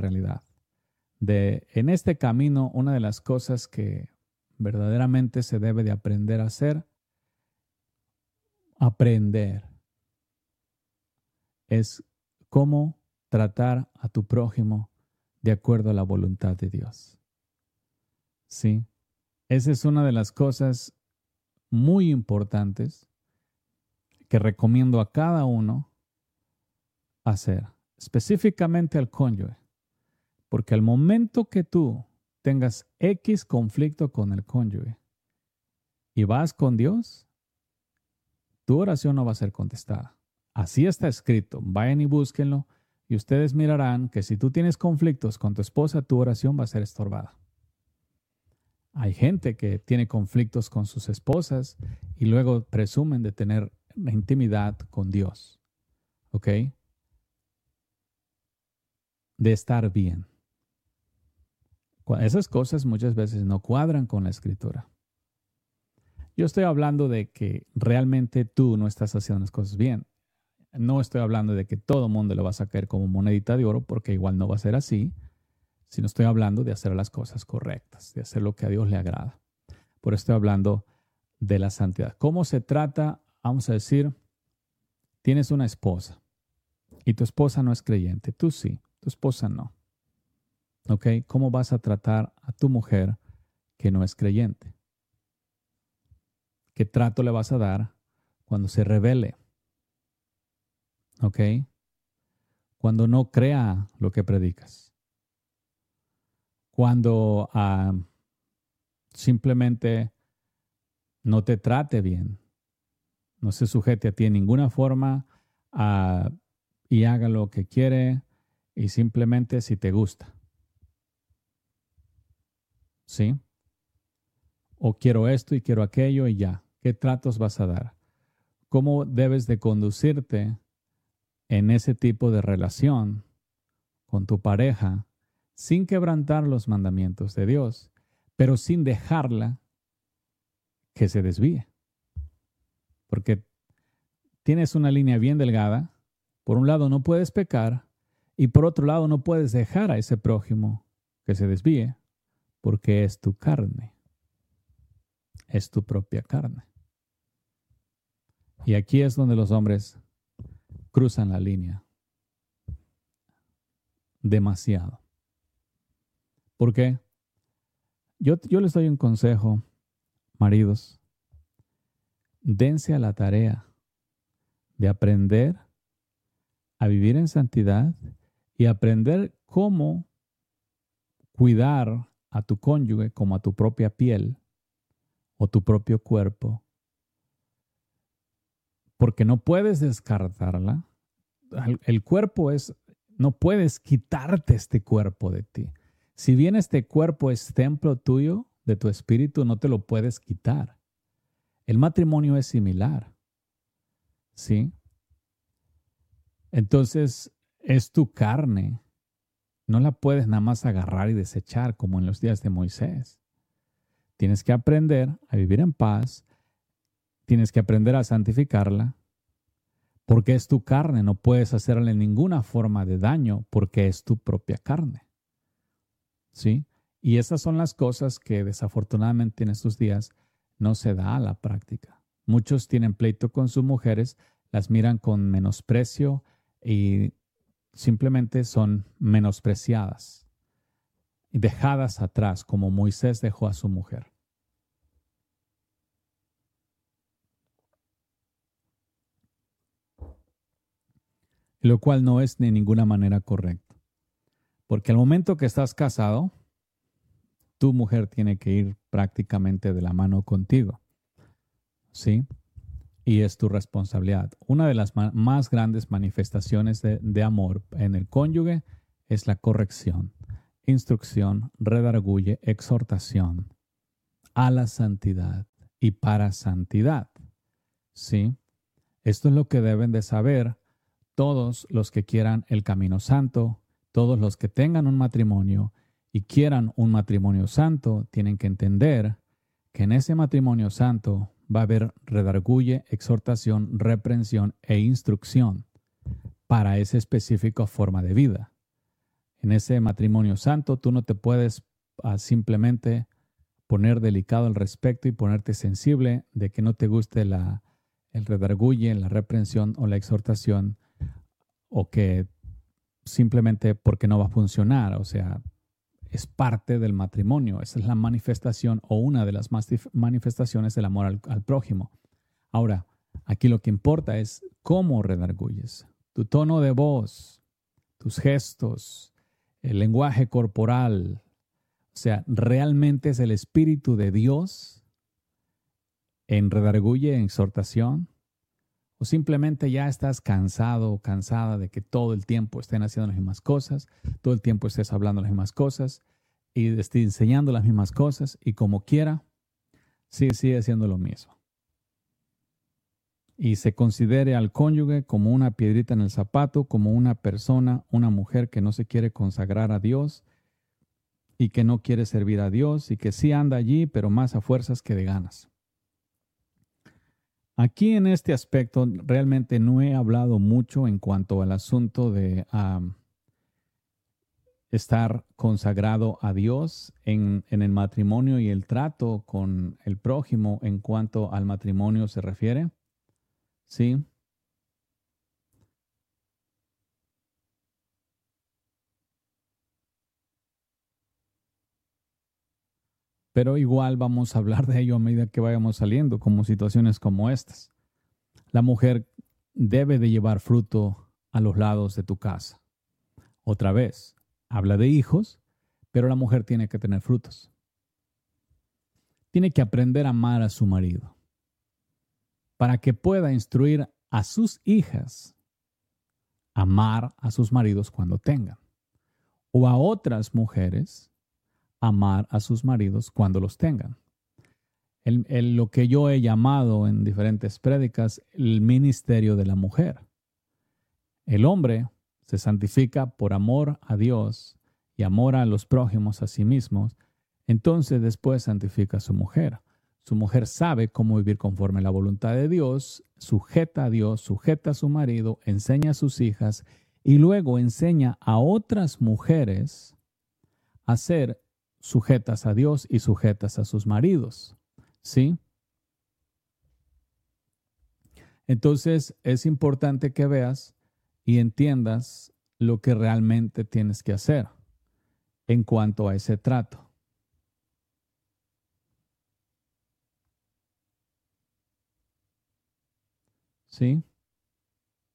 realidad. En este camino, una de las cosas que verdaderamente se debe de aprender a hacer, es cómo tratar a tu prójimo de acuerdo a la voluntad de Dios. ¿Sí? Esa es una de las cosas muy importantes que recomiendo a cada uno hacer, específicamente al cónyuge, porque al momento que tú tengas X conflicto con el cónyuge y vas con Dios, tu oración no va a ser contestada. Así está escrito. Vayan y búsquenlo y ustedes mirarán que si tú tienes conflictos con tu esposa, tu oración va a ser estorbada. Hay gente que tiene conflictos con sus esposas y luego presumen de tener la intimidad con Dios. ¿Ok? De estar bien. Esas cosas muchas veces no cuadran con la Escritura. Yo estoy hablando de que realmente tú no estás haciendo las cosas bien. No estoy hablando de que todo el mundo le vas a caer como monedita de oro, porque igual no va a ser así, sino estoy hablando de hacer las cosas correctas, de hacer lo que a Dios le agrada. Por eso estoy hablando de la santidad. ¿Cómo se trata? Vamos a decir, tienes una esposa y tu esposa no es creyente. Tú sí, tu esposa no. ¿Ok? ¿Cómo vas a tratar a tu mujer que no es creyente? ¿Qué trato le vas a dar cuando se rebele? ¿Ok? Cuando no crea lo que predicas. Cuando simplemente no te trate bien. No se sujete a ti en ninguna forma y haga lo que quiere y simplemente si te gusta. ¿Sí? O quiero esto y quiero aquello y ya. ¿Qué tratos vas a dar? ¿Cómo debes de conducirte en ese tipo de relación con tu pareja sin quebrantar los mandamientos de Dios, pero sin dejarla que se desvíe? Porque tienes una línea bien delgada. Por un lado no puedes pecar y por otro lado no puedes dejar a ese prójimo que se desvíe porque es tu carne. Es tu propia carne. Y aquí es donde los hombres cruzan la línea demasiado. ¿Por qué? Yo les doy un consejo, maridos. Dense a la tarea de aprender a vivir en santidad y aprender cómo cuidar a tu cónyuge como a tu propia piel o tu propio cuerpo. Porque no puedes descartarla. El cuerpo no puedes quitarte este cuerpo de ti. Si bien este cuerpo es templo tuyo, de tu espíritu, no te lo puedes quitar. El matrimonio es similar. ¿Sí? Entonces, es tu carne. No la puedes nada más agarrar y desechar como en los días de Moisés. Tienes que aprender a vivir en paz. Tienes que aprender a santificarla. Porque es tu carne. No puedes hacerle ninguna forma de daño porque es tu propia carne. ¿Sí? Y esas son las cosas que desafortunadamente en estos días no se da a la práctica. Muchos tienen pleito con sus mujeres, las miran con menosprecio y simplemente son menospreciadas y dejadas atrás como Moisés dejó a su mujer. Lo cual no es de ninguna manera correcto. Porque al momento que estás casado, tu mujer tiene que ir prácticamente de la mano contigo. ¿Sí? Y es tu responsabilidad. Una de las más grandes manifestaciones de amor en el cónyuge es la corrección, instrucción, redarguye, exhortación a la santidad y para santidad. ¿Sí? Esto es lo que deben de saber todos los que quieran el camino santo, todos los que tengan un matrimonio y quieran un matrimonio santo, tienen que entender que en ese matrimonio santo va a haber redarguye, exhortación, reprensión e instrucción para esa específica forma de vida. En ese matrimonio santo tú no te puedes simplemente poner delicado al respecto y ponerte sensible de que no te guste el redarguye, la reprensión o la exhortación, o que simplemente porque no va a funcionar. O sea, es parte del matrimonio. Esa es la manifestación o una de las manifestaciones del amor al prójimo. Ahora, aquí lo que importa es cómo redarguyes. Tu tono de voz, tus gestos, el lenguaje corporal. O sea, ¿realmente es el Espíritu de Dios en redarguye, en exhortación? ¿O simplemente ya estás cansado o cansada de que todo el tiempo estén haciendo las mismas cosas, todo el tiempo estés hablando las mismas cosas y estés enseñando las mismas cosas y como quiera, sigue haciendo lo mismo? Y se considere al cónyuge como una piedrita en el zapato, como una persona, una mujer que no se quiere consagrar a Dios y que no quiere servir a Dios y que sí anda allí, pero más a fuerzas que de ganas. Aquí en este aspecto realmente no he hablado mucho en cuanto al asunto de estar consagrado a Dios en el matrimonio y el trato con el prójimo en cuanto al matrimonio se refiere. ¿Sí? Pero igual vamos a hablar de ello a medida que vayamos saliendo, como situaciones como estas. La mujer debe de llevar fruto a los lados de tu casa. Otra vez, habla de hijos, pero la mujer tiene que tener frutos. Tiene que aprender a amar a su marido para que pueda instruir a sus hijas a amar a sus maridos cuando tengan. O a otras mujeres amar a sus maridos cuando los tengan. Lo que yo he llamado en diferentes prédicas el ministerio de la mujer. El hombre se santifica por amor a Dios y amor a los prójimos, a sí mismos. Entonces después santifica a su mujer. Su mujer sabe cómo vivir conforme a la voluntad de Dios, sujeta a Dios, sujeta a su marido, enseña a sus hijas y luego enseña a otras mujeres a ser sujetas a Dios y sujetas a sus maridos. ¿Sí? Entonces es importante que veas y entiendas lo que realmente tienes que hacer en cuanto a ese trato. ¿Sí?